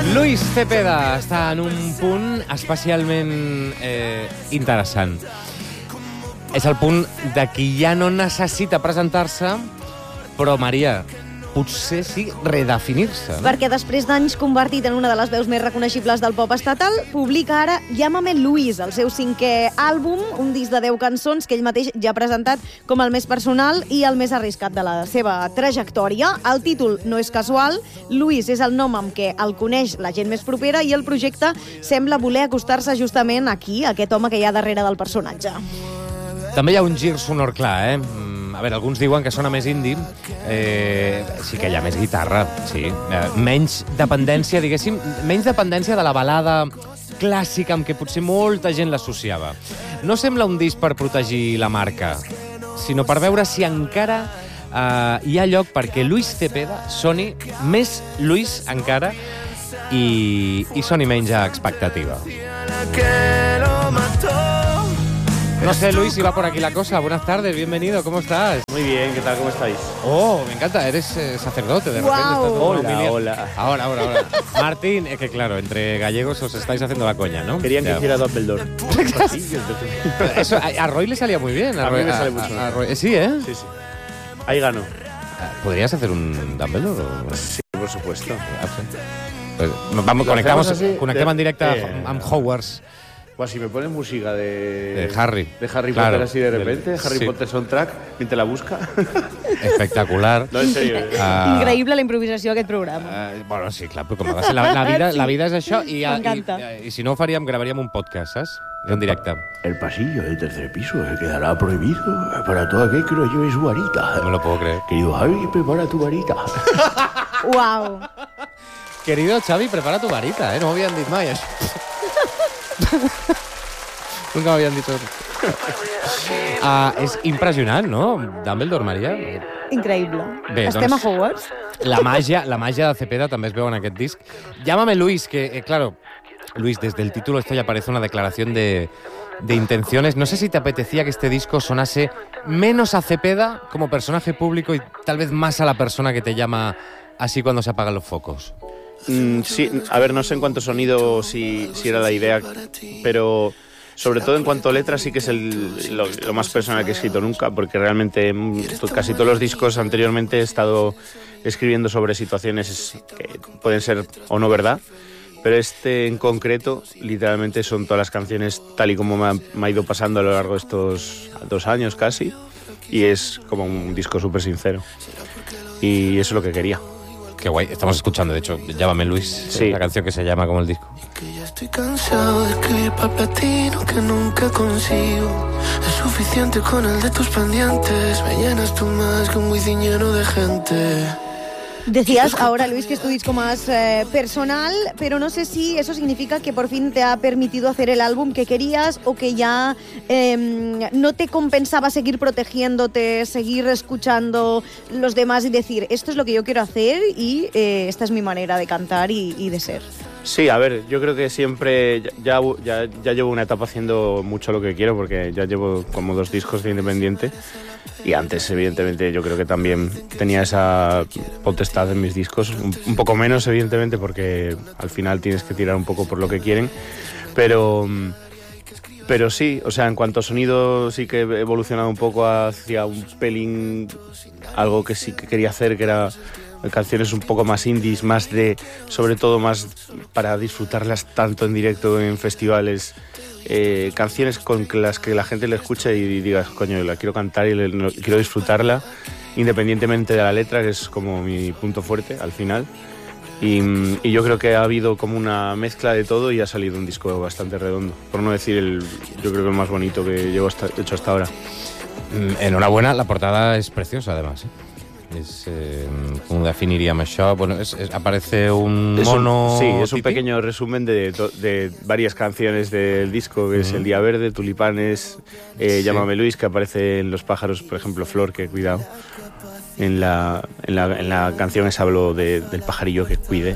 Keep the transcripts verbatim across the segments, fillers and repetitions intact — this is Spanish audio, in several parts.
Luis Cepeda està en un punt especialment eh, interessant. És el punt de qui ja no necessita presentar-se, però, Maria, potser sí redefinir-se. No? Perquè després d'anys convertit en una de les veus més reconeixibles del pop estatal, publica ara Llámame Luis, el seu cinquè àlbum, un disc de deu cançons que ell mateix ja ha presentat com el més personal i el més arriscat de la seva trajectòria. El títol no és casual, Luis és el nom amb què el coneix la gent més propera i el projecte sembla voler acostar-se justament aquí, a aquest home que hi ha darrere del personatge. També hi ha un gir sonor clar, eh? A veure, alguns diuen que sona més indie, eh, sí que hi ha més guitarra, sí. Eh, menys dependència, diguéssim, menys dependència de la balada clàssica amb què potser molta gent l'associava. No sembla un disc per protegir la marca, sinó per veure si encara eh, hi ha lloc perquè Luis Cepeda soni més Luis encara i, i soni menys a expectativa. No sé, Luis, si va por aquí la cosa. Buenas tardes, bienvenido, ¿cómo estás? Muy bien, ¿qué tal? ¿Cómo estáis? Oh, me encanta, eres eh, sacerdote, de repente. Wow. Estás todo Hola, familiar. hola. Ahora, ahora, ahora. Martín, es que claro, entre gallegos os estáis haciendo la coña, ¿no? Querían que Ya. hiciera Dumbledore. Eso, a, a Roy le salía muy bien. A, A mí Roy, me a- sale mucho a- bien. a Roy- Sí, ¿eh? Sí, sí. Ahí ganó. ¿Podrías hacer un Dumbledore? O... Sí, por supuesto. Pues, vamos, Lo conectamos, hacemos así, conectem de- en directe eh, amb Hogwarts. Pues si me pones música de... De Harry. De Harry Claro. Potter así de repente, Del- Harry sí. Potter soundtrack, mientras la busca. Espectacular. No, en serio. Ah, Increïble la improvisació d'aquest programa. Eh, bueno, sí, clar, però com va ser la, la, vida, Sí. la vida és això i, M'encanta. i, i si no ho faríem, gravaríem un podcast, saps? En directe. El pasillo del tercer piso quedará prohibido para todo aquel que no lleve su varita. No me lo puedo creer. Querido Javi, prepara tu varita. Uau. Querido Xavi, prepara tu varita, eh? No m'ho havien dit mai, això. Nunca m'havien dit això. Uh, és impressionant, no? Dumbledore, Maria. Increïble. Bé, Estem doncs- a Hogwarts? La màgia, la màgia de Cepeda també es veu en aquest disc. Llámame Luis, que, eh, claro, Luis, desde el título esto ya parece una declaración de, de intenciones. No sé si te apetecía que este disco sonase menos a Cepeda como personaje público y tal vez más a la persona que te llama así cuando se apagan los focos. Mm, sí, a ver, no sé en cuanto sonido si, si era la idea, pero sobre todo en cuanto a letras sí que es el, lo, lo más personal que he escrito nunca, porque realmente mm, to- casi todos los discos anteriormente he estado escribiendo sobre situaciones que pueden ser o no verdad, pero este en concreto literalmente son todas las canciones tal y como me ha, me ha ido pasando a lo largo de estos dos años casi, y es como un disco súper sincero, y eso es lo que quería. Qué guay. Estamos escuchando, de hecho, Llámame Luis, Sí. la canción que se llama como el disco. Que ya estoy cansado de escribir pa' platino que nunca consigo. Es suficiente con el de tus pendientes. Me llenas tú más que un wifi lleno de gente. Decías ahora, Luis, que es tu disco más eh, personal, pero no sé si eso significa que por fin te ha permitido hacer el álbum que querías o que ya eh, no te compensaba seguir protegiéndote, seguir escuchando los demás y decir, esto es lo que yo quiero hacer y eh, esta es mi manera de cantar y, y de ser. Sí, a ver, yo creo que siempre ya, ya, ya llevo una etapa haciendo mucho lo que quiero, porque ya llevo como dos discos de independiente, y antes evidentemente yo creo que también tenía esa potestad en mis discos, un, un poco menos evidentemente porque al final tienes que tirar un poco por lo que quieren, pero, pero sí, o sea, en cuanto a sonido sí que he evolucionado un poco hacia un pelín, algo que sí que quería hacer, que era canciones un poco más indies, más de, sobre todo más para disfrutarlas tanto en directo en festivales, eh, canciones con las que la gente le escuche y digas, coño, la quiero cantar y le, no, quiero disfrutarla independientemente de la letra, que es como mi punto fuerte al final. Y, y yo creo que ha habido como una mezcla de todo y ha salido un disco bastante redondo, por no decir el, yo creo que el más bonito que llevo hasta, hecho hasta ahora. Mm, Enhorabuena, la portada es preciosa además, ¿eh? Es, eh, ¿cómo definiríamos això? Bueno, es, es, aparece un Es un- mono... sí, es un tití. pequeño resumen de, to- de varias canciones del disco, que es El Día Verde, Tulipanes, eh, Sí. Llámame Luis, que aparece en Los Pájaros, por ejemplo, Flor, que cuidado. En la, en la, en la canción esa hablo de, del pajarillo que cuide.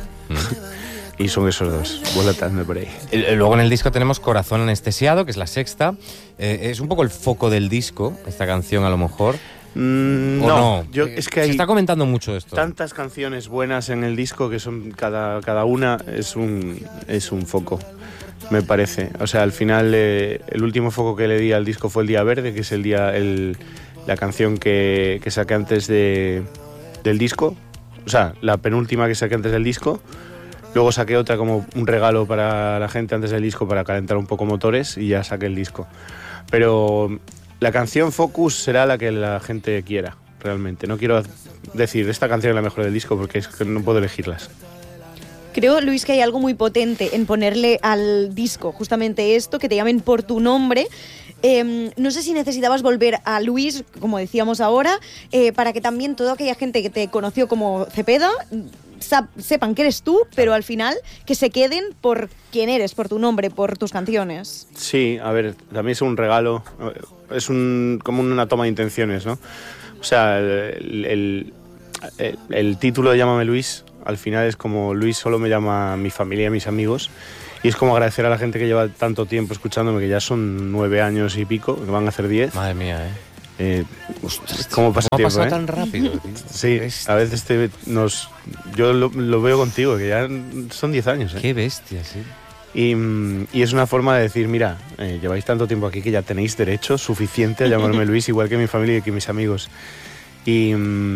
Y son esos dos, volando por ahí. Eh, Luego en el disco tenemos Corazón Anestesiado, que es la sexta. Eh, es un poco el foco del disco, esta canción a lo mejor. Mm, ¿O no, no? Yo, es que hay Se está comentando mucho esto. tantas canciones buenas en el disco que son cada, cada una es un, es un foco, me parece. O sea, al final eh, el último foco que le di al disco fue El Día Verde, que es el día el, la canción que, que saqué antes de, del disco. O sea, la penúltima que saqué antes del disco. Luego saqué otra como un regalo para la gente antes del disco para calentar un poco motores y ya saqué el disco. Pero la canción Focus será la que la gente quiera, realmente. No quiero decir, esta canción es la mejor del disco porque es que no puedo elegirlas. Creo, Luis, que hay algo muy potente en ponerle al disco justamente esto, que te llamen por tu nombre. Eh, no sé si necesitabas volver a Luis, como decíamos ahora, eh, para que también toda aquella gente que te conoció como Cepeda sepan que eres tú, pero al final que se queden por quién eres, por tu nombre, por tus canciones. Sí, a ver, también es un regalo, es un, como una toma de intenciones, ¿no? O sea, el, el, el, el título de Llámame Luis, al final es como Luis solo me llama mi familia y mis amigos, y es como agradecer a la gente que lleva tanto tiempo escuchándome, que ya son nueve años y pico, que van a hacer diez. Madre mía, ¿eh? Eh, ¿Cómo pasa el ¿Cómo ha tiempo, pasado eh? tan rápido? Tío? Sí, a veces te, nos, yo lo, lo veo contigo, que ya son diez años. ¿eh? Qué bestia, sí. Y, y es una forma de decir, mira, eh, lleváis tanto tiempo aquí que ya tenéis derecho suficiente a llamarme Luis, igual que mi familia y que mis amigos. Y,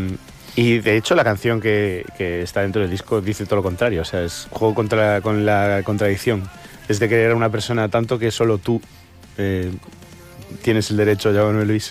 y de hecho la canción que, que está dentro del disco dice todo lo contrario, o sea, es juego contra, con la contradicción. Es de querer a una persona tanto que solo tú eh, tienes el derecho a llamarme Luis.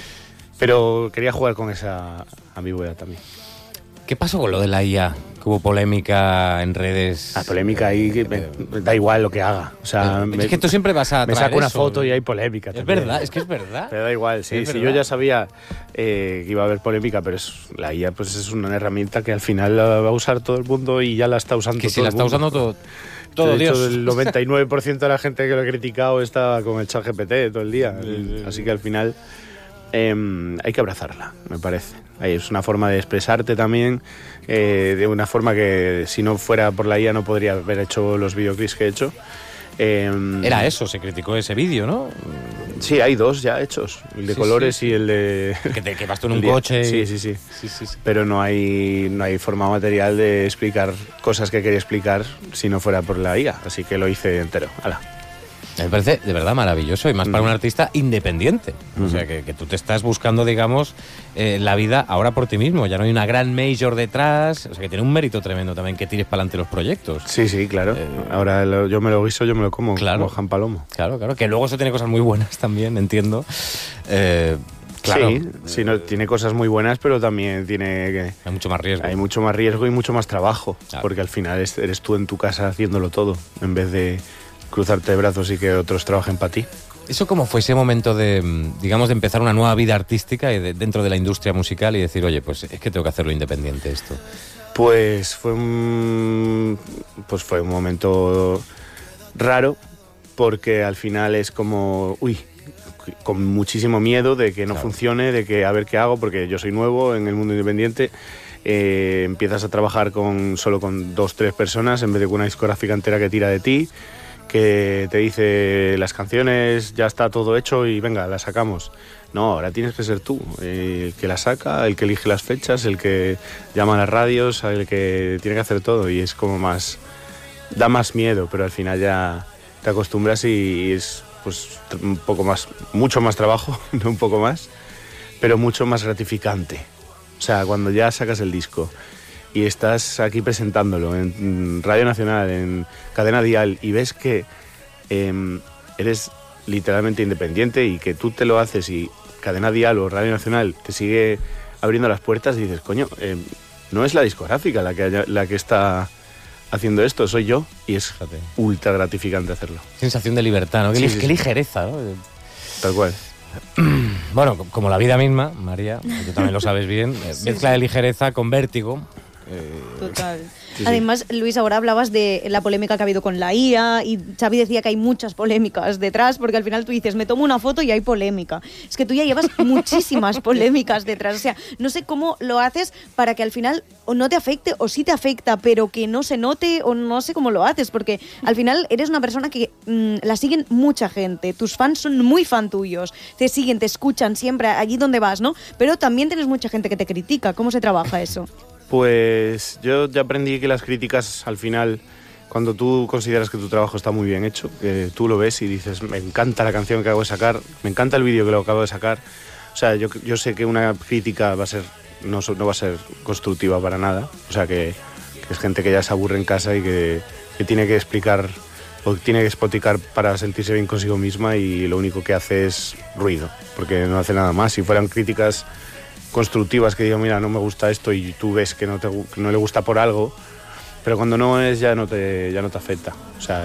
Pero quería jugar con esa ambigüedad también. ¿Qué pasó con lo de la I A? Que hubo polémica en redes. La polémica ahí, que me, me da igual lo que haga. O sea, es me, que tú siempre vas a me traer saco una eso. foto y hay polémica. Es también. verdad, es que es verdad. Me da igual, sí. Es Sí, verdad. yo ya sabía eh, que iba a haber polémica, pero es, la I A pues es una herramienta que al final la va a usar todo el mundo y ya la está usando Que todo si la el está mundo. usando todo, todo De hecho, Dios. el noventa y nueve por ciento de la gente que lo ha criticado está con el chat G P T todo el día. Así que al final eh, hay que abrazarla, me parece. Es una forma de expresarte también, eh, de una forma que si no fuera por la I A no podría haber hecho los videoclips que he hecho. Eh, Era eso, se criticó ese vídeo, ¿no? Sí, hay dos ya hechos, el de Sí, colores sí. y el de... Que, te, que vas tú en el un día. coche. Y... Sí, sí, sí. Sí, sí, sí. Pero no hay, no hay forma material de explicar cosas que quería explicar si no fuera por la I A, así que lo hice entero. ¡Hala! Me parece de verdad maravilloso y más para Mm. un artista independiente. O Mm. sea, que, que tú te estás buscando, digamos, eh, la vida ahora por ti mismo. Ya no hay una gran major detrás. O sea, que tiene un mérito tremendo también que tires para adelante los proyectos. Sí, sí, claro. Eh, Ahora lo- yo me lo guiso, yo me lo como, Claro. como Jan Palomo. Claro, claro. Que luego eso tiene cosas muy buenas también, entiendo. Eh, claro. Sí, sí, no, tiene cosas muy buenas, pero también tiene que... Hay mucho más riesgo. Hay mucho más riesgo y mucho más trabajo, Claro. porque al final es- eres tú en tu casa haciéndolo todo, en vez de cruzarte de brazos y que otros trabajen para ti. ¿Eso cómo fue ese momento de, mm, digamos, de empezar una nueva vida artística y de- dentro de la industria musical y decir, oye, pues es que tengo que hacerlo independiente esto? Pues fue un, pues fue un momento raro, porque al final es como, uy, con muchísimo miedo de que no Claro. funcione, de que a ver qué hago, porque yo soy nuevo en el mundo independiente. Eh, empiezas a trabajar con solo con dos, tres personas en vez de con una discográfica entera que tira de ti, que te dice las canciones ya está todo hecho y venga, las sacamos. No, ahora tienes que ser tú, el que la saca, el que elige las fechas, el que llama a las radios, el que tiene que hacer todo, y es como más, da más miedo, pero al final ya te acostumbras y es pues un poco más, mucho más trabajo, no un poco más, pero mucho más gratificante. O sea, cuando ya sacas el disco y estás aquí presentándolo en Radio Nacional, en Cadena Dial, y ves que eh, eres literalmente independiente y que tú te lo haces y Cadena Dial o Radio Nacional te sigue abriendo las puertas y dices, coño, eh, no es la discográfica la que, haya- la que está haciendo esto, soy yo, y es Fíjate. ultra gratificante hacerlo, Sensación de libertad, ¿no? Qué, Sí, li- sí, qué sí. ligereza, ¿no? tal cual. Bueno, co- como la vida misma, María, tú también lo sabes bien, eh, mezcla de ligereza con vértigo. Eh... Total. Sí, sí. Además, Luis, ahora hablabas de la polémica que ha habido con la I A y Xavi decía que hay muchas polémicas detrás porque al final tú dices, me tomo una foto y hay polémica. Es que tú ya llevas muchísimas polémicas detrás. O sea, no sé cómo lo haces para que al final o no te afecte o sí te afecta, pero que no se note o no sé cómo lo haces porque al final eres una persona que mmm, la siguen mucha gente. Tus fans son muy fan tuyos. Te siguen, te escuchan siempre allí donde vas, ¿no? Pero también tienes mucha gente que te critica. ¿Cómo se trabaja eso? Pues yo ya aprendí que las críticas al final, cuando tú consideras que tu trabajo está muy bien hecho, que tú lo ves y dices, me encanta la canción que acabo de sacar, me encanta el vídeo que lo acabo de sacar. O sea, yo, yo sé que una crítica va a ser, no, no va a ser constructiva para nada. O sea, que, que es gente que ya se aburre en casa y que, que tiene que explicar o tiene que espoticar para sentirse bien consigo misma y lo único que hace es ruido, porque no hace nada más. Si fueran críticas constructivas que digan, mira, no me gusta esto y tú ves que no, te, que no le gusta por algo, pero cuando no es ya no te, ya no te afecta. O sea,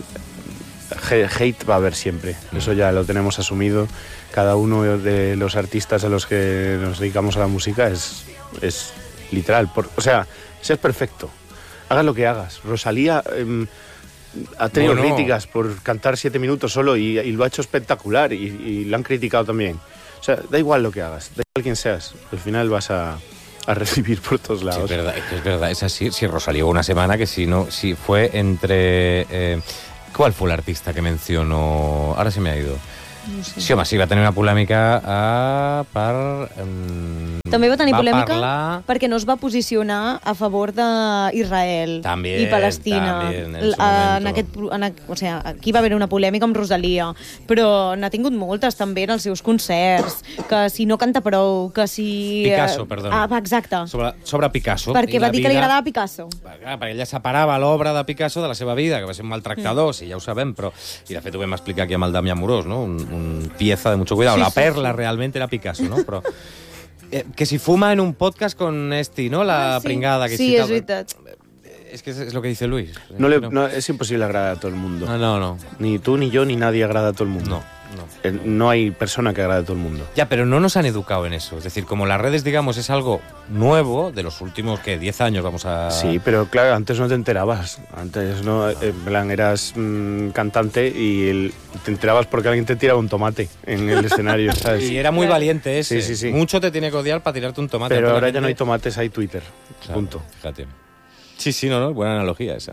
ya, hate va a haber siempre, eso ya lo tenemos asumido. Cada uno de los artistas a los que nos dedicamos a la música es, es literal. Por, o sea, seas perfecto, hagas lo que hagas. Rosalía eh, ha tenido bueno. críticas por cantar siete minutos solo y, y lo ha hecho espectacular y, y lo han criticado también. O sea, da igual lo que hagas, da igual quién seas, al final vas a, a recibir por todos lados. Sí, es verdad, es verdad, es así. Si Rosalía hubo una semana que si no, si fue entre... Eh, ¿Cuál fue el artista que mencionó? Ahora se me ha ido. No sé. Sí, home, sí, va tenir una polèmica a, per... Um, També va tenir va polèmica parlar... perquè no es va posicionar a favor d'Israel i Palestina. També, en, en aquest, en, o sigui, aquí va haver una polèmica amb Rosalia, però n'ha tingut moltes també en els seus concerts, que si no canta prou, que si... Picasso, perdona. Ah, exacte. Sobre, sobre Picasso. Perquè va dir vida... que li agradava Picasso. Clar, perquè ella separava l'obra de Picasso de la seva vida, que va ser un maltractador, mm. sí, ja ho sabem, però... I de fet ho vam explicar aquí amb el Damià Amorós, no? Un, un pieza de mucho cuidado. Sí, la perla sí, sí. realmente era Picasso, ¿no? Però, eh, que si fuma en un podcast con Esti, ¿no? La ah, sí. pringada que sí, cita... és veritat. Es que es lo que dice Luis. No le, no, es imposible agradar a todo el mundo. No, no, no. Ni tú, ni yo, ni nadie agrada a todo el mundo. No. No. no hay persona que agrade a todo el mundo. Ya, pero no nos han educado en eso. Es decir, como las redes, digamos, es algo nuevo, de los últimos, ¿qué? diez años vamos a... Sí, pero claro, antes no te enterabas. Antes, ¿no? En plan, eras mmm, cantante y el, te enterabas porque alguien te tiraba un tomate en el escenario, ¿sabes? Y era muy valiente ese. Sí, sí, sí. Mucho te tiene que odiar para tirarte un tomate. Pero ahora ya no hay tomates, hay Twitter. Claro, punto. Fíjate. Sí, sí, no, no, buena analogía esa.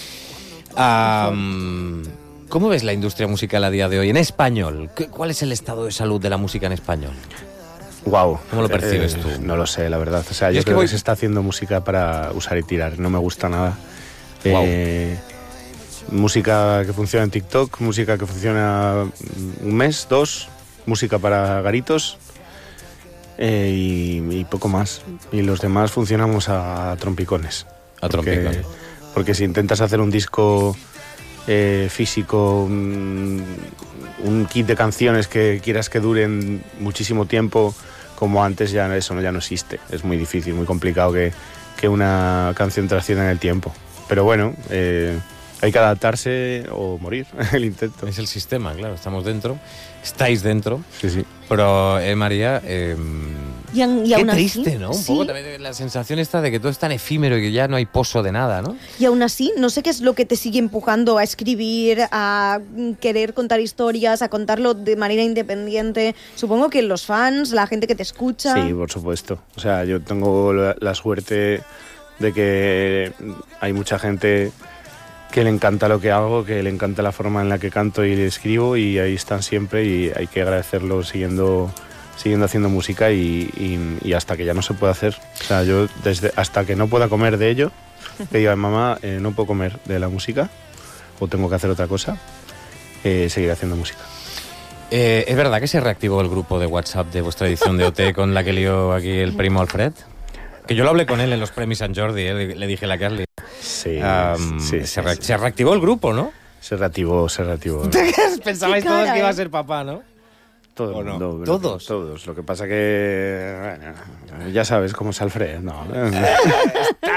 Um, ¿Cómo ves la industria musical a día de hoy en español? ¿Cuál es el estado de salud de la música en español? Wow. ¿Cómo lo percibes eh, tú? No lo sé, la verdad. O sea, yo, yo creo que, voy... que se está haciendo música para usar y tirar. No me gusta nada. Wow. Eh, música que funciona en TikTok, música que funciona un mes, dos, música para garitos eh, y, y poco más. Y los demás funcionamos a trompicones. A trompicones. Porque, porque si intentas hacer un disco... Eh, físico, un, un kit de canciones que quieras que duren muchísimo tiempo, como antes, ya eso ya no existe. Es muy difícil, muy complicado que, que una canción trascienda en el tiempo. Pero bueno, eh, hay que adaptarse o morir, el intento. Es el sistema, claro, estamos dentro, estáis dentro. Sí, sí. Pero, eh, María, eh, y en, y qué aún triste, así, ¿no? Un sí. poco también la sensación esta de que todo es tan efímero y que ya no hay pozo de nada, ¿no? Y aún así, no sé qué es lo que te sigue empujando a escribir, a querer contar historias, a contarlo de manera independiente. Supongo que los fans, la gente que te escucha... Sí, por supuesto. O sea, yo tengo la, la suerte de que hay mucha gente que le encanta lo que hago, que le encanta la forma en la que canto y escribo, y ahí están siempre y hay que agradecerlo siguiendo, siguiendo haciendo música y, y, y hasta que ya no se pueda hacer. O sea, yo desde hasta que no pueda comer de ello, que diga, mamá, eh, no puedo comer de la música o tengo que hacer otra cosa, eh, seguiré haciendo música. Eh, ¿Es verdad que se reactivó el grupo de WhatsApp de vuestra edición de O T con la que lió aquí el primo Alfred? Que yo lo hablé con él en los premios Sant Jordi, ¿eh? Le dije la que has liado. Sí, um, sí, se, sí, re- sí. se reactivó el grupo, ¿no? Se reactivó, se reactivó. Pensabais Qué cara, todos que iba a ¿eh? ser papá, ¿no? Todo el no? mundo. pero ¿Todos? Todos. Lo que pasa que, bueno, ya sabes cómo es Alfred, ¿no? Tan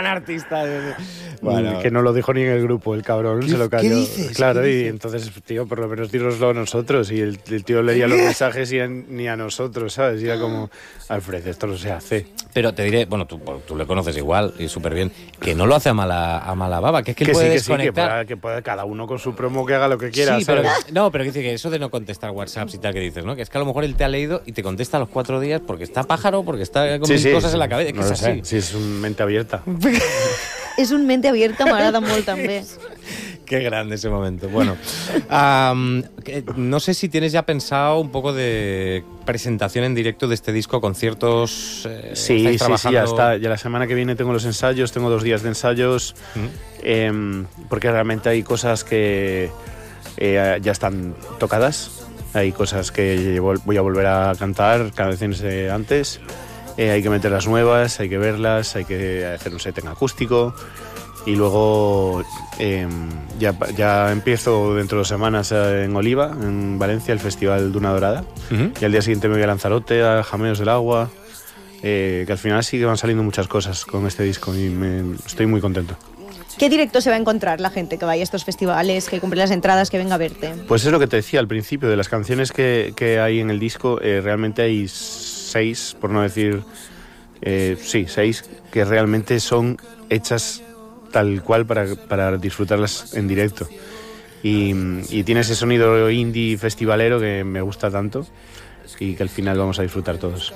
artista. Bueno. Que no lo dijo ni en el grupo, el cabrón ¿Qué, se lo cayó. ¿qué dices? Claro, ¿Qué y dices? entonces, tío, por lo menos dínoslo a nosotros. Y el, el tío leía los mensajes y a, ni a nosotros, ¿sabes? Y era como, Alfred, esto no se hace. Pero te diré, bueno, tú, tú le conoces igual y súper bien, que no lo hace a mala, a mala baba, que es que él Que sí, puede que sí, que desconectar. pueda, que pueda cada uno con su promo que haga lo que quiera, Sí, ¿sabes? pero, no, pero dice que eso de no contestar WhatsApps y tal que dices, ¿no? Que es que a lo mejor él te ha leído y te contesta a los cuatro días porque está pájaro, porque está con Sí, mil sí, cosas sí, en la cabeza. Es que no es lo sé, así. sí, es una mente abierta. És un mente abierta, m'agrada molt també. Qué grande ese momento. Bueno, um, que, no sé si tienes ya pensado un poco de presentación en directo de este disco, conciertos. Eh, Sí, ¿estáis sí, sí, ya trabajando? está. Ya la semana que viene tengo los ensayos, tengo dos días de ensayos, Ujú. eh, porque realmente hay cosas que eh, ya están tocadas, hay cosas que voy a volver a cantar canciones de antes, eh, hay que meter las nuevas, hay que verlas, hay que hacer un set en acústico. Y luego eh, ya, ya empiezo dentro de dos semanas en Oliva, en Valencia, el Festival Duna Dorada. Ujú. Y al día siguiente me voy a Lanzarote, a Jameos del Agua. Eh, que al final sí que van saliendo muchas cosas con este disco y me, estoy muy contento. ¿Qué directo se va a encontrar la gente que vaya a estos festivales, que compre las entradas, que venga a verte? Pues es lo que te decía al principio, de las canciones que, que hay en el disco, eh, realmente hay seis, por no decir, eh, sí, seis, que realmente son hechas tal cual para, para disfrutarlas en directo. Y, y tiene ese sonido indie festivalero que me gusta tanto y que al final vamos a disfrutar todos.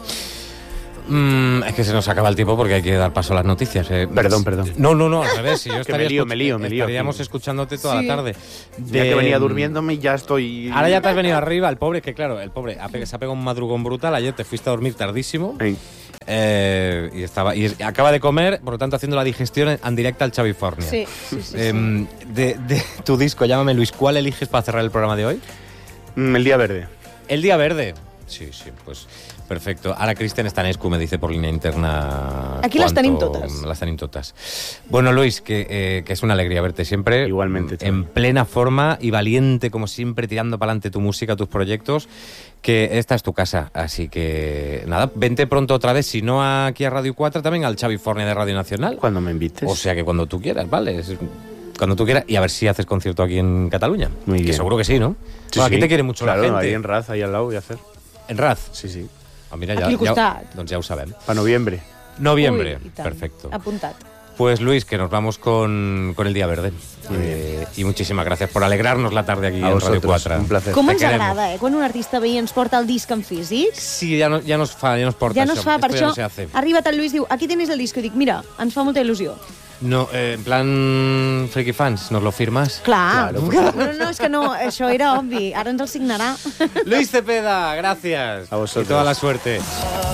Mm, es que se nos acaba el tiempo porque hay que dar paso a las noticias. eh. Perdón, perdón. No, no, no, al revés. Si yo Que estaría me lío, escuch- me lío, me lío. Estaríamos escuchándote toda Sí. la tarde. Ya De- que venía durmiéndome y ya estoy... Ahora ya te has venido arriba, el pobre, que claro, el pobre ha pe- se ha pegado un madrugón brutal. Ayer te fuiste a dormir tardísimo. Ey. eh, y estaba y acaba de comer, por lo tanto haciendo la digestión en, en directa al Chavifornia. Sí, sí, sí. sí. Em, de, de tu disco, llámame Luis, ¿cuál eliges para cerrar el programa de hoy? Mm, El Día Verde. El Día Verde. Sí, sí, pues perfecto. Ara Cristian Estanescu me dice por línea interna. Aquí las cuánto- tenim totes. Las tenim totes. Bueno, Luis, que, eh, que es una alegría verte siempre. Igualmente, Xavi. En plena forma y valiente, como siempre, tirando para adelante tu música, tus proyectos. Que esta es tu casa. Así que, nada, vente pronto otra vez, si no aquí a Radio cuatro, también al Chavifornia de Radio Nacional. Cuando me invites. O sea que cuando tú quieras, ¿vale? Es- cuando tú quieras, y a ver si haces concierto aquí en Cataluña. Muy Que bien. seguro que sí, ¿no? Sí, Bueno, aquí sí. te quiere mucho claro, la gente. ahí en Raz, ahí al lado voy a hacer. En Raz. Sí, sí. Ah, mira, Aquí ja, al costat. Ja, doncs ja ho sabem. Para noviembre. Noviembre. Ui, i tant. Perfecto. Apuntat. Pues Luis, que nos vamos con, con el Día Verde. Muy Eh, y muchísimas gracias por alegrarnos la tarde aquí A en Radio vosotros, cuatro. un placer. Com Te ens queremos. agrada, eh? Quan un artista ve i ens porta el disc en físic, Sí, ja, no, ja nos fa, ja nos porta ja no es això. fa, per Esto això ja no se hace. ha arribat el Lluís i diu, aquí tenéis el disco, i dic, mira, ens fa molta il·lusió. No, eh, en plan Freaky Fans, ¿nos lo firmas? Clar, Claro, no, no, és que no, això era obvi, ara ens el signarà. Luis Cepeda, gracias. A vosotros. Y toda la suerte.